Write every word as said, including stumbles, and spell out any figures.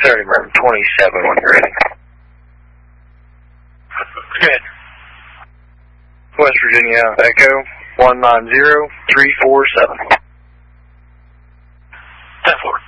thirty, Merv twenty-seven when you're ready. Good. West Virginia, Echo, one nine zero three four seven. ten four.